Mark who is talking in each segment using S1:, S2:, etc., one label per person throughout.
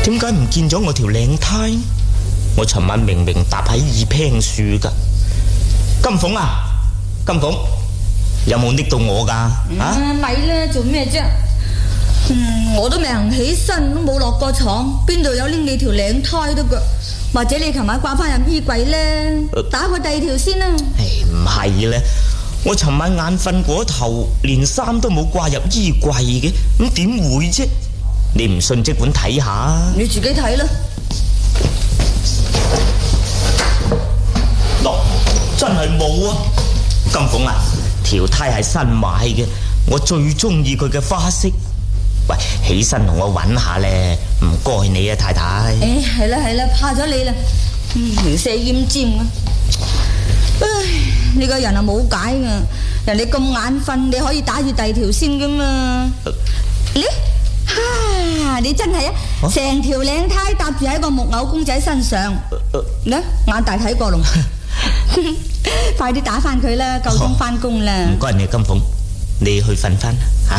S1: 點解唔見咗我條領呔？我尋晚明明搭喺二坪樹噶。金鳳啊，金鳳，有冇拎到我噶？
S2: 咪啦，做咩啫？我都未行起身，都冇落過床，邊度有拎你條領呔得噶？或者你琴晚掛翻入衣櫃咧，打過第二條先啦。
S1: 唔係咧，我尋晚眼瞓過頭，連衫都冇掛入衣櫃嘅，咁點會啫？你唔信即管睇下。
S2: 你自己睇啦。
S1: 嗱，真係冇啊！金鳳啊，條呔係新買嘅，我最中意佢嘅花色。喂，起身同我揾下咧，唔該你啊，太太。
S2: 係啦，怕咗你啦，條蛇奄尖啊！唉，你個人啊冇解噶，人哋咁眼瞓，你可以打住第二條先噶嘛？你真係啊，成條領呔搭住喺個木偶公仔身上，眼大睇過龍，快啲打翻佢啦，夠鐘翻工啦！
S1: 唔該你，金鳳，你去瞓翻吓。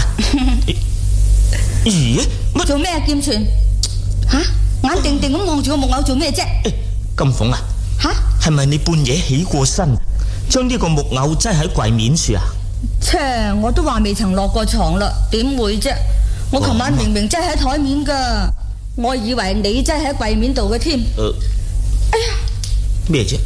S1: 咦？乜
S2: 做咩啊？劍傳眼定定咁望住個木偶做咩啫？
S1: 金鳳啊，係咪你半夜起過身，將呢個木偶擠喺櫃面處啊？
S2: 切，我都話未曾落過床啦，點會啫？我琴晚明明擠喺台面噶，我以為你擠喺櫃面度嘅添。哎呀，
S1: 咩啫？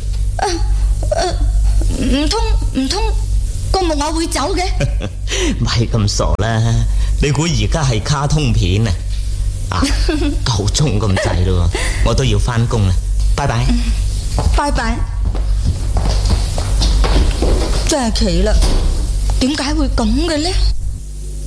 S2: 唔通個木偶會走嘅？
S1: 唔係咁傻啦！你估而家係卡通片啊？夠鐘咁滯咯，我都要翻工啦，拜拜。
S2: 拜拜。真係奇啦，點解會咁嘅呢？